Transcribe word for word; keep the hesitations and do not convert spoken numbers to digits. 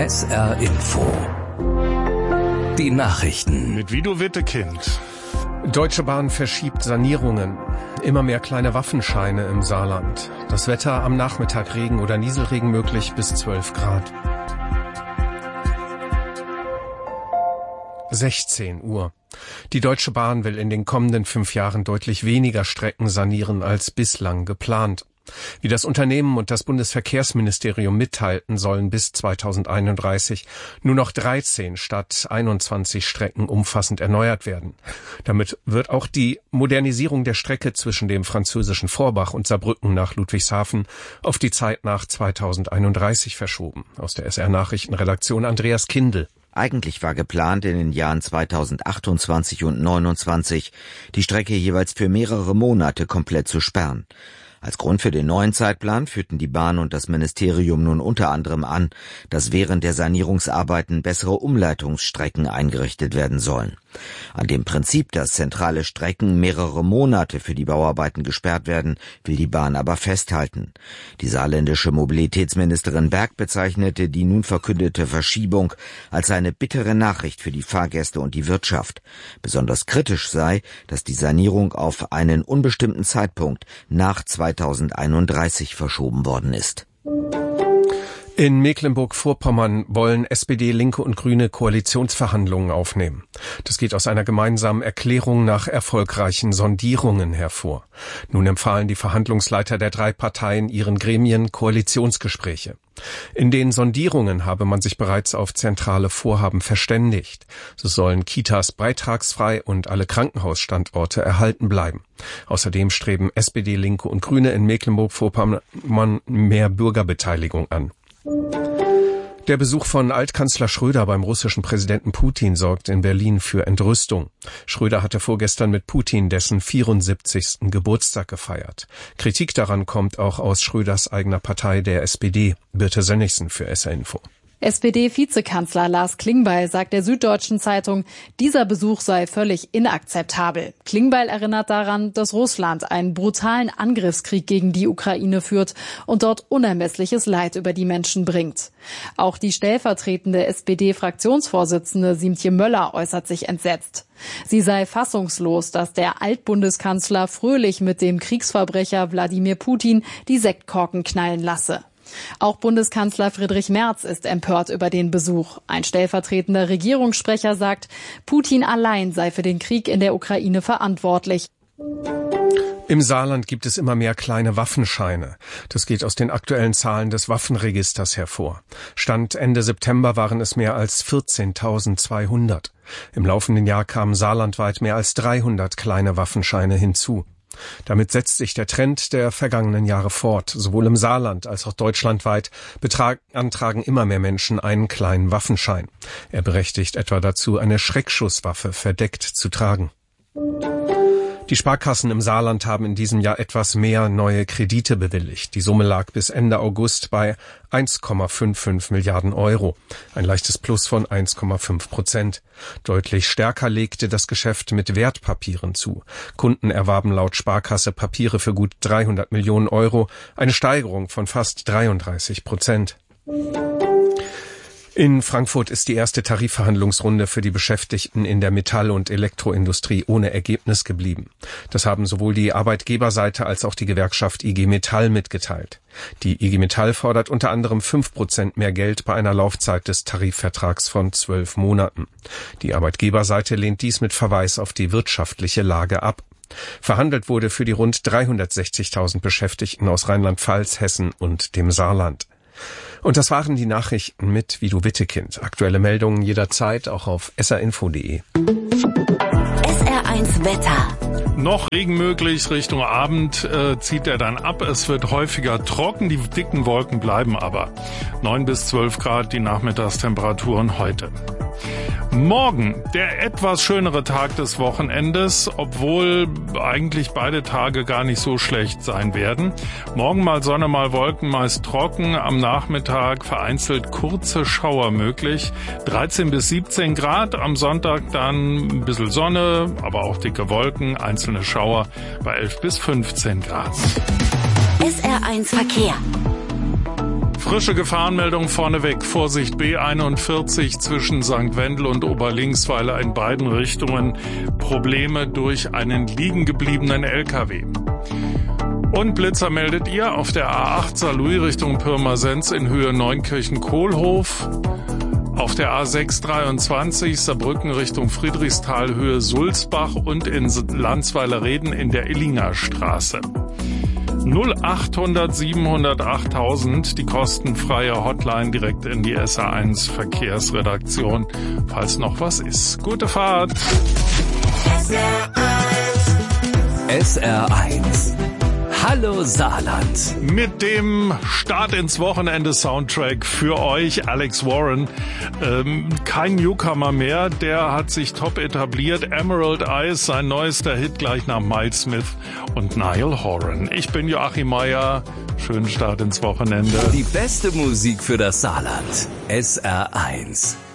S R Info. Die Nachrichten. Mit Guido Wittekind. Deutsche Bahn verschiebt Sanierungen. Immer mehr kleine Waffenscheine im Saarland. Das Wetter am Nachmittag Regen oder Nieselregen möglich bis zwölf Grad. sechzehn Uhr. Die Deutsche Bahn will in den kommenden fünf Jahren deutlich weniger Strecken sanieren als bislang geplant. Wie das Unternehmen und das Bundesverkehrsministerium mitteilten, sollen bis zweitausendeinunddreißig nur noch dreizehn statt einundzwanzig Strecken umfassend erneuert werden. Damit wird auch die Modernisierung der Strecke zwischen dem französischen Vorbach und Saarbrücken nach Ludwigshafen auf die Zeit nach zweitausendeinunddreißig verschoben. Aus der S R-Nachrichtenredaktion Andreas Kindl. Eigentlich war geplant, in den Jahren zweitausendachtundzwanzig und neunundzwanzig die Strecke jeweils für mehrere Monate komplett zu sperren. Als Grund für den neuen Zeitplan führten die Bahn und das Ministerium nun unter anderem an, dass während der Sanierungsarbeiten bessere Umleitungsstrecken eingerichtet werden sollen. An dem Prinzip, dass zentrale Strecken mehrere Monate für die Bauarbeiten gesperrt werden, will die Bahn aber festhalten. Die saarländische Mobilitätsministerin Berg bezeichnete die nun verkündete Verschiebung als eine bittere Nachricht für die Fahrgäste und die Wirtschaft. Besonders kritisch sei, dass die Sanierung auf einen unbestimmten Zeitpunkt nach zweitausendeinunddreißig verschoben worden ist. In Mecklenburg-Vorpommern wollen S P D, Linke und Grüne Koalitionsverhandlungen aufnehmen. Das geht aus einer gemeinsamen Erklärung nach erfolgreichen Sondierungen hervor. Nun empfahlen die Verhandlungsleiter der drei Parteien ihren Gremien Koalitionsgespräche. In den Sondierungen habe man sich bereits auf zentrale Vorhaben verständigt. So sollen Kitas beitragsfrei und alle Krankenhausstandorte erhalten bleiben. Außerdem streben S P D, Linke und Grüne in Mecklenburg-Vorpommern mehr Bürgerbeteiligung an. Der Besuch von Altkanzler Schröder beim russischen Präsidenten Putin sorgt in Berlin für Entrüstung. Schröder hatte vorgestern mit Putin dessen vierundsiebzigsten Geburtstag gefeiert. Kritik daran kommt auch aus Schröders eigener Partei, der S P D. Birte Sönnigsen für S R Info. S P D-Vizekanzler Lars Klingbeil sagt der Süddeutschen Zeitung, dieser Besuch sei völlig inakzeptabel. Klingbeil erinnert daran, dass Russland einen brutalen Angriffskrieg gegen die Ukraine führt und dort unermessliches Leid über die Menschen bringt. Auch die stellvertretende S P D-Fraktionsvorsitzende Siemtje Möller äußert sich entsetzt. Sie sei fassungslos, dass der Altbundeskanzler fröhlich mit dem Kriegsverbrecher Wladimir Putin die Sektkorken knallen lasse. Auch Bundeskanzler Friedrich Merz ist empört über den Besuch. Ein stellvertretender Regierungssprecher sagt, Putin allein sei für den Krieg in der Ukraine verantwortlich. Im Saarland gibt es immer mehr kleine Waffenscheine. Das geht aus den aktuellen Zahlen des Waffenregisters hervor. Stand Ende September waren es mehr als vierzehntausendzweihundert. Im laufenden Jahr kamen saarlandweit mehr als dreihundert kleine Waffenscheine hinzu. Damit setzt sich der Trend der vergangenen Jahre fort. Sowohl im Saarland als auch deutschlandweit beantragen immer mehr Menschen einen kleinen Waffenschein. Er berechtigt etwa dazu, eine Schreckschusswaffe verdeckt zu tragen. Die Sparkassen im Saarland haben in diesem Jahr etwas mehr neue Kredite bewilligt. Die Summe lag bis Ende August bei eins Komma fünfundfünfzig Milliarden Euro. Ein leichtes Plus von eins Komma fünf Prozent. Deutlich stärker legte das Geschäft mit Wertpapieren zu. Kunden erwarben laut Sparkasse Papiere für gut dreihundert Millionen Euro, eine Steigerung von fast dreiunddreißig Prozent. In Frankfurt ist die erste Tarifverhandlungsrunde für die Beschäftigten in der Metall- und Elektroindustrie ohne Ergebnis geblieben. Das haben sowohl die Arbeitgeberseite als auch die Gewerkschaft I G Metall mitgeteilt. Die I G Metall fordert unter anderem fünf Prozent mehr Geld bei einer Laufzeit des Tarifvertrags von zwölf Monaten. Die Arbeitgeberseite lehnt dies mit Verweis auf die wirtschaftliche Lage ab. Verhandelt wurde für die rund dreihundertsechzigtausend Beschäftigten aus Rheinland-Pfalz, Hessen und dem Saarland. Und das waren die Nachrichten mit Guido Wittekind. Aktuelle Meldungen jederzeit auch auf s r info punkt d e. S R eins Wetter. Noch Regen möglich, Richtung Abend äh, zieht er dann ab. Es wird häufiger trocken, die dicken Wolken bleiben aber. neun bis zwölf Grad die Nachmittagstemperaturen heute. Morgen der etwas schönere Tag des Wochenendes, obwohl eigentlich beide Tage gar nicht so schlecht sein werden. Morgen mal Sonne, mal Wolken, meist trocken. Am Nachmittag vereinzelt kurze Schauer möglich. dreizehn bis siebzehn Grad. Am Sonntag dann ein bisschen Sonne, aber auch dicke Wolken, einzelne Schauer bei elf bis fünfzehn Grad. S R eins Verkehr. Frische Gefahrenmeldung vorneweg. Vorsicht B einundvierzig zwischen Sankt Wendel und Oberlinksweiler in beiden Richtungen. Probleme durch einen liegen gebliebenen L K W. Und Blitzer meldet ihr auf der A acht Saarlouis Richtung Pirmasens in Höhe Neunkirchen-Kohlhof. Auf der A sechs dreiundzwanzig Saarbrücken Richtung Friedrichsthal Höhe Sulzbach und in Landsweiler-Reden in der Illinger Straße. null achthundert siebenhundert achttausend, die kostenfreie Hotline direkt in die S R eins Verkehrsredaktion, falls noch was ist. Gute Fahrt! S R eins. Hallo Saarland. Mit dem Start ins Wochenende Soundtrack für euch, Alex Warren. Ähm, kein Newcomer mehr, der hat sich top etabliert. Emerald Eyes, sein neuester Hit gleich nach Miles Smith und Niall Horan. Ich bin Joachim Meier. Schönen Start ins Wochenende. Die beste Musik für das Saarland. S R eins.